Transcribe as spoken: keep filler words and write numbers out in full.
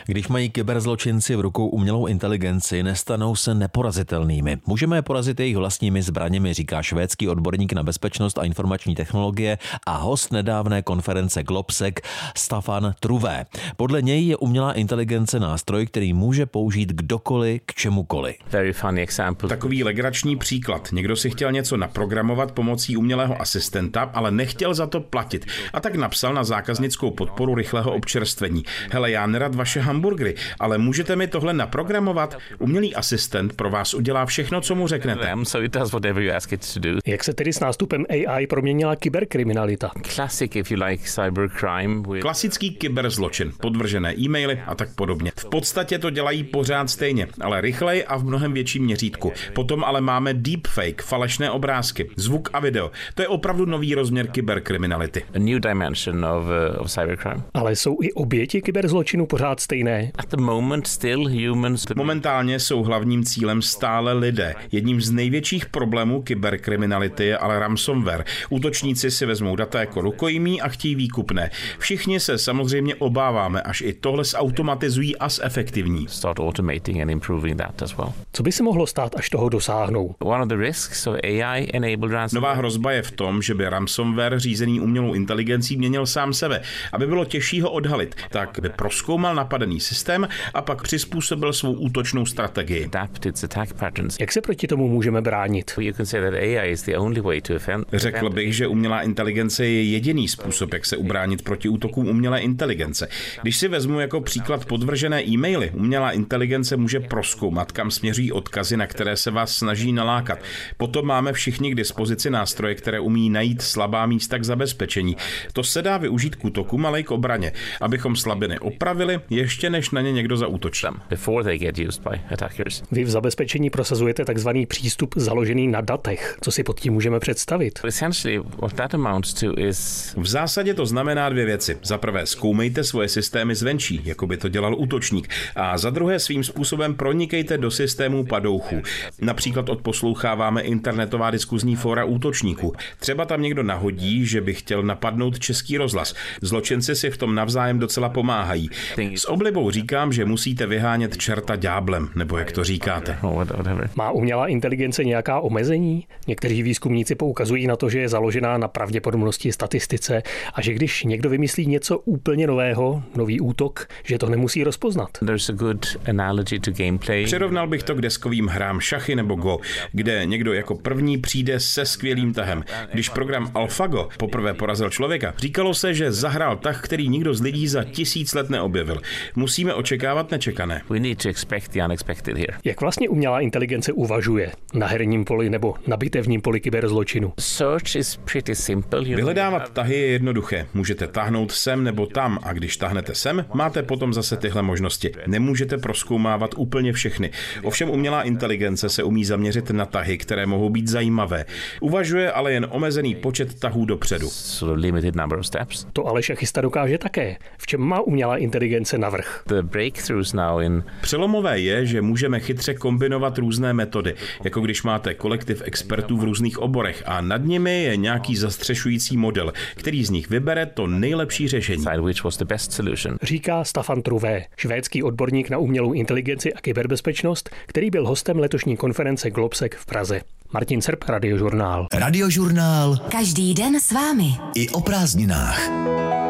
Když mají kyberzločinci v rukou umělou inteligenci, nestanou se neporazitelnými. Můžeme je porazit jejich vlastními zbraněmi, říká švédský odborník na bezpečnost a informační technologie a host nedávné konference Globsec Staffan Trouvé. Podle něj je umělá inteligence nástroj, který může použít kdokoliv k čemukoliv. Very funny example. Takový legrační příklad. Někdo si chtěl něco naprogramovat pomocí umělého asistenta, ale nechtěl za to platit. A tak napsal na zákaznickou podporu rychlého občerstvení. Hele, já nerad vaše hamburgery, ale můžete mi tohle naprogramovat? Umělý asistent pro vás udělá všechno, co mu řeknete. Jak se tedy s nástupem A I proměnila kyberkriminalita? Classic, if you like, cybercrime. Klasický kyberzločin, podvržené e-maily a tak podobně. V podstatě to dělají pořád stejně, ale rychleji a v mnohem větším měřítku. Potom ale máme deepfake, falešné obrázky, zvuk a video. To je opravdu nový rozměr kyberkriminality. A new dimension of, uh, of cybercrime. Ale jsou i oběti kyberzločinu pořád stejné? At the moment still humans. Momentálně jsou hlavním cílem stále lidé. Jedním z největších problémů kyberkriminality je ale ransomware. Útočníci si vezmou data jako rukojmí a chtějí výkupné. Všichni se samozřejmě obáváme, až i tohle zautomatizují a zefektivní. Start automating and improving that as well. Co by se mohlo stát, až toho dosáhnou? One of the risks of A I enabled ransomware. Nová hrozba je v tom, že by ransomware řízený umělou inteligencí měnil sám sebe. Aby bylo těžší ho odhalit, tak by prozkoumal napadený systém a pak přizpůsobil svou útočnou strategii. Adapt its attack patterns. Jak se proti tomu můžeme bránit? You can say that A I is the only way to offend. Řekl bych, že umělá inteligence je jediný způsob, jak se ubránit proti útokům umělé inteligence. Když si vezmu jako příklad podvržené e-maily, umělá inteligence může prozkoumat, kam směří odkazy, na které se vás snaží nalákat. Potom máme všichni k dispozici nástroje, které umí najít slabá místa k zabezpečení. To se dá využít k útokům, ale i k obraně, abychom slabiny opravili, ještě než na ně někdo zaútočí. Vy v zabezpečení prosazujete takzvaný přístup založený na datech. Co si pod tím můžeme představit? V zásadě to znamená dvě věci. Za prvé, zkoumejte svoje systémy zvenčí, jako by to dělal útočník. A za druhé, svým způsobem pronikejte do systémů padouchů. Například odposloucháváme internetová diskuzní fóra útočníků. Třeba tam někdo nahodí, že by chtěl napadnout Český rozhlas. Zločinci si v tom navzájem docela pomáhají. S oblibou říkám, že musíte vyhánět čerta ďáblem, nebo jak to říkáte. Má umělá inteligence nějaká omezení? Někteří výzkumníci poukazují na to, že je založená na pravděpodobnosti statistice a že když někdo vymyslí něco úplně nového, nový útok, že to nemusí rozpoznat. Přirovnal bych to k deskovým hrám šachy nebo go, kde někdo jako první přijde se skvělým tahem. Když program AlphaGo poprvé porazil člověka, říkalo se, že zahrál tah, který nikdo z lidí za tisíc let neobjevil. Musíme očekávat nečekané. Jak vlastně umělá inteligence uvažuje na herním poli nebo na bitevním poli kyberzločinu? Vyhledávat tahy je jednoduché. Můžete tahnout sem nebo tam a když tahnete sem, máte potom zase tyhle možnosti. Nemůžete prozkoumávat úplně všechny. Ovšem umělá inteligence se umí zaměřit na tahy, které mohou být zajímavé. Uvažuje ale jen omezený počet tahů dopředu. To ale šachista dokáže také. V čem má umělá inteligence navrch? Přelomové je, že můžeme chytře kombinovat různé metody, jako když máte kolektiv expertů v různých oborech a nad nimi je nějaký zastřešující model, který z nich vybere to nejlepší řešení. Říká Staffan Trouvé, švédský odborník na umělou inteligenci a kyberbezpečnost, který byl hostem letošní konference Globsec v Praze. Martin Srb, Radiožurnál. Radiožurnál. Každý den s vámi. I o prázdninách.